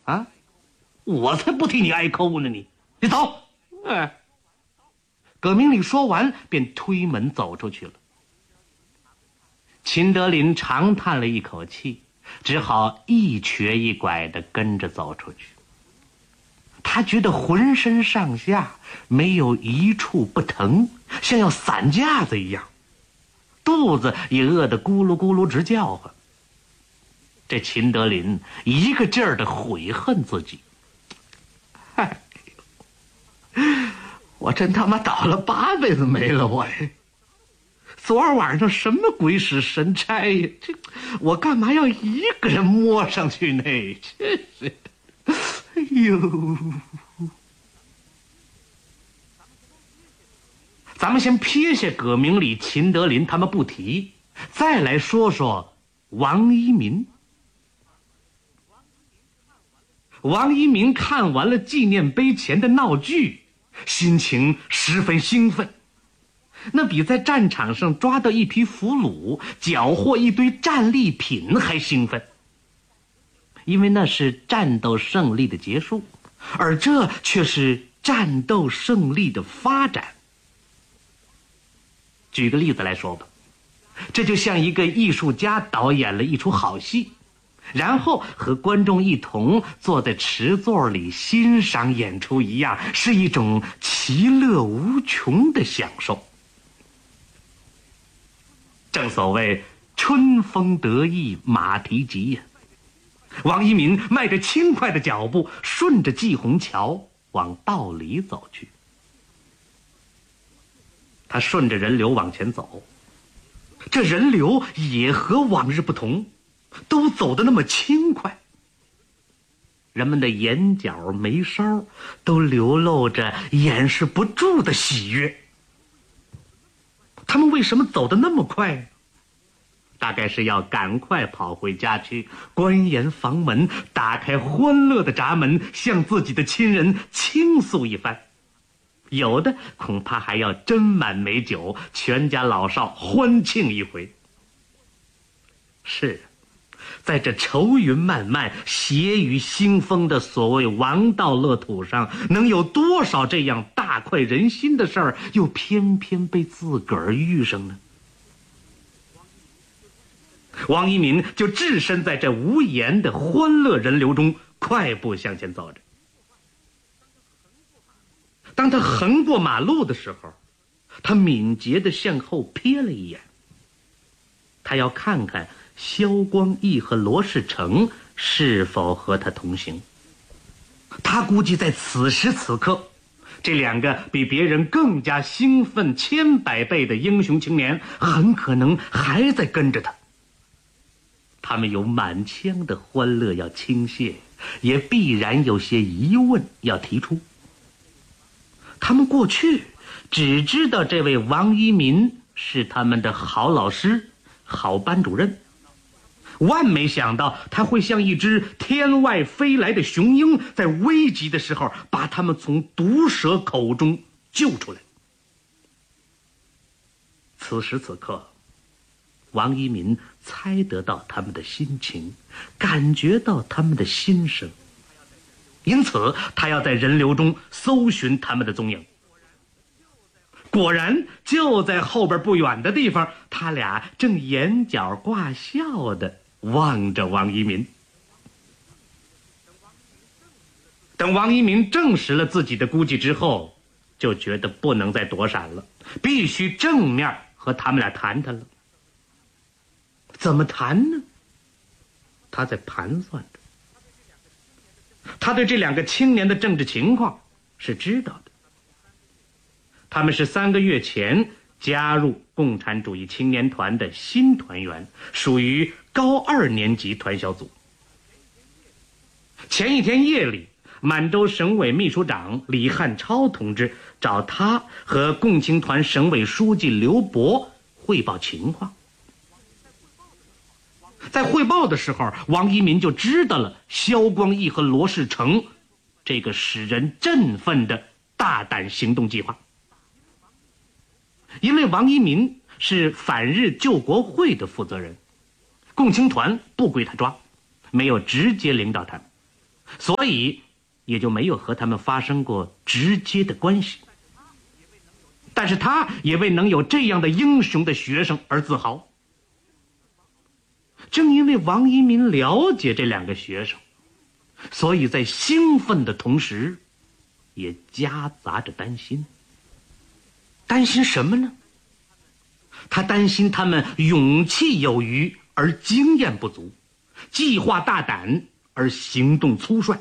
啊，我才不替你挨扣呢！你走！哎，葛明礼说完，便推门走出去了。秦德林长叹了一口气，只好一瘸一拐地跟着走出去。他觉得浑身上下没有一处不疼，像要散架子一样，肚子也饿得咕噜咕噜直叫唤。这秦德林一个劲儿地悔恨自己，哎呦，我真他妈倒了8辈子霉了我呀！昨儿晚上什么鬼使神差呀？这我干嘛要一个人摸上去呢？真是，哎呦！咱们先撇下葛明礼、秦德林他们不提，再来说说王一民。王一民看完了纪念碑前的闹剧，心情十分兴奋。那比在战场上抓到一批俘虏、缴获一堆战利品还兴奋，因为那是战斗胜利的结束，而这却是战斗胜利的发展。举个例子来说吧，这就像一个艺术家导演了一出好戏，然后和观众一同坐在池座里欣赏演出一样，是一种其乐无穷的享受。正所谓春风得意马蹄疾呀，王一民迈着轻快的脚步，顺着季虹桥往道里走去。他顺着人流往前走，这人流也和往日不同，都走得那么轻快。人们的眼角眉梢都流露着掩饰不住的喜悦。他们为什么走得那么快？大概是要赶快跑回家去，关严房门，打开欢乐的闸门，向自己的亲人倾诉一番。有的恐怕还要斟满美酒，全家老少欢庆一回。是，在这愁云漫漫、血雨腥风的所谓王道乐土上，能有多少这样大快人心的事儿，又偏偏被自个儿遇上呢？王一民就置身在这无言的欢乐人流中，快步向前走着。当他横过马路的时候，他敏捷地向后瞥了一眼，他要看看萧光义和罗世成是否和他同行。他估计在此时此刻，这两个比别人更加兴奋千百倍的英雄青年很可能还在跟着他。他们有满腔的欢乐要倾泻，也必然有些疑问要提出。他们过去只知道这位王一民是他们的好老师、好班主任，万没想到他会像一只天外飞来的雄鹰，在危急的时候把他们从毒蛇口中救出来。此时此刻，王一民猜得到他们的心情，感觉到他们的心声，因此他要在人流中搜寻他们的踪影。果然就在后边不远的地方，他俩正眼角挂笑地望着王一民。等王一民证实了自己的估计之后，就觉得不能再躲闪了，必须正面和他们俩谈谈了。怎么谈呢？他在盘算着。他对这两个青年的政治情况是知道的。他们是3个月前加入共产主义青年团的新团员，属于高2年级团小组。前一天夜里，满洲省委秘书长李汉超同志找他和共青团省委书记刘伯汇报情况。在汇报的时候，王一民就知道了萧光义和罗世成这个使人振奋的大胆行动计划。因为王一民是反日救国会的负责人，共青团不归他抓，没有直接领导他们。 所以也就没有和他们发生过直接的关系。但是他也为能有这样的英雄的学生而自豪。正因为王一民了解这两个学生，所以在兴奋的同时也夹杂着担心。担心什么呢？他担心他们勇气有余而经验不足，计划大胆而行动粗率。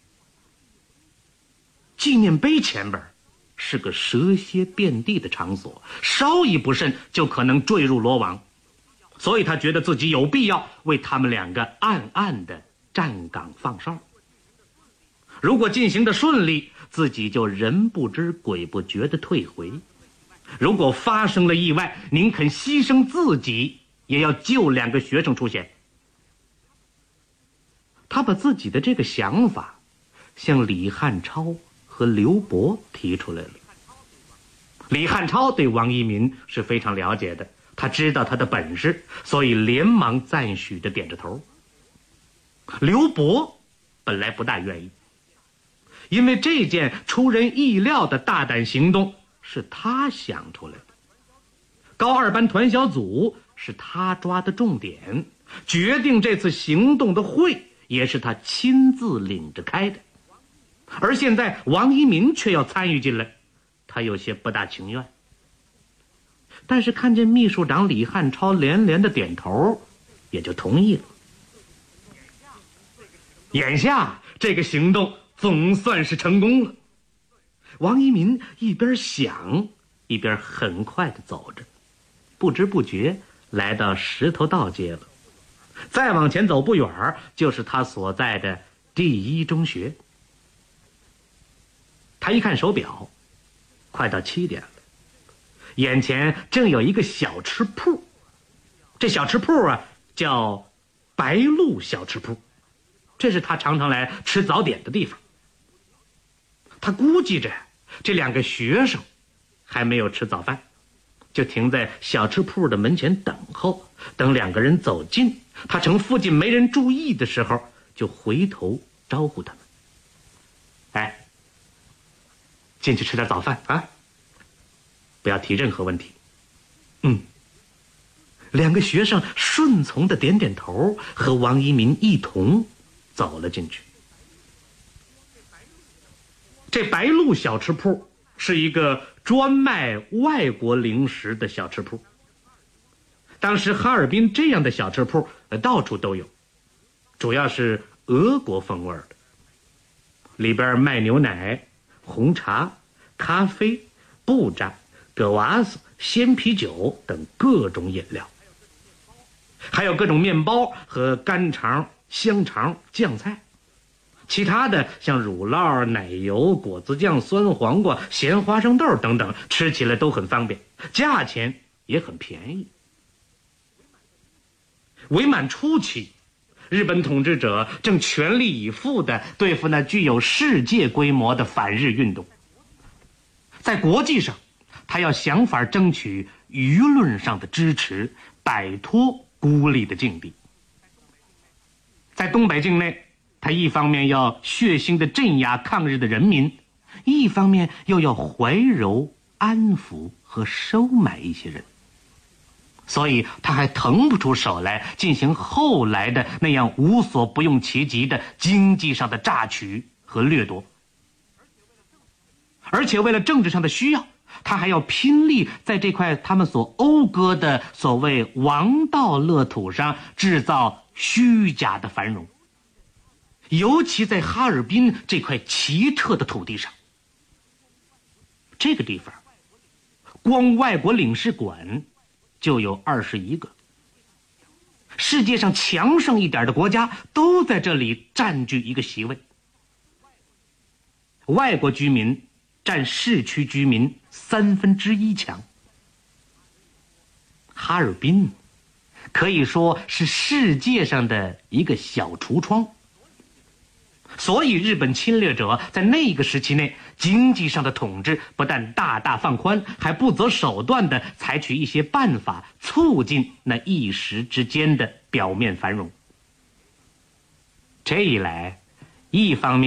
纪念碑前边是个蛇蝎遍地的场所，稍一不慎就可能坠入罗网，所以他觉得自己有必要为他们两个暗暗的站岗放哨。如果进行的顺利，自己就人不知鬼不觉的退回；如果发生了意外，宁肯牺牲自己也要救两个学生出现。他把自己的这个想法向李汉超和刘伯提出来了。李汉超对王一民是非常了解的，他知道他的本事，所以连忙赞许地点着头。刘伯本来不大愿意，因为这件出人意料的大胆行动是他想出来的，高二班团小组是他抓的重点，决定这次行动的会也是他亲自领着开的。而现在王一民却要参与进来，他有些不大情愿。但是看见秘书长李汉超连连的点头，也就同意了。眼下这个行动总算是成功了。王一民一边想一边很快地走着，不知不觉来到石头道街了。再往前走不远就是他所在的第一中学。他一看手表，快到7点了，眼前正有一个小吃铺。这小吃铺叫白鹿小吃铺，这是他常常来吃早点的地方。他估计着这两个学生还没有吃早饭，就停在小吃铺的门前等候，等两个人走近，他趁附近没人注意的时候，就回头招呼他们：“哎，进去吃点早饭啊，不要提任何问题。”两个学生顺从的点点头，和王一民一同走了进去。这白鹿小吃铺是一个专卖外国零食的小吃铺。当时哈尔滨这样的小吃铺到处都有，主要是俄国风味的，里边卖牛奶、红茶、咖啡、布扎、葛瓦斯、鲜啤酒等各种饮料，还有各种面包和干肠、香肠、酱菜。其他的像乳酪、奶油、果子酱、酸黄瓜、咸花生豆等等，吃起来都很方便，价钱也很便宜。伪满初期，日本统治者正全力以赴地对付那具有世界规模的反日运动。在国际上，他要想法争取舆论上的支持，摆脱孤立的境地。在东北境内，他一方面要血腥地镇压抗日的人民，一方面又要怀柔、安抚和收买一些人，所以他还腾不出手来进行后来的那样无所不用其极的经济上的榨取和掠夺。而且为了政治上的需要，他还要拼力在这块他们所讴歌的所谓王道乐土上制造虚假的繁荣。尤其在哈尔滨这块奇特的土地上，这个地方光外国领事馆就有21个，世界上强盛一点的国家都在这里占据一个席位。外国居民占市区居民1/3强。哈尔滨可以说是世界上的一个小橱窗，所以日本侵略者在那个时期内，经济上的统治不但大大放宽，还不择手段地采取一些办法，促进那一时之间的表面繁荣。这一来， 一方面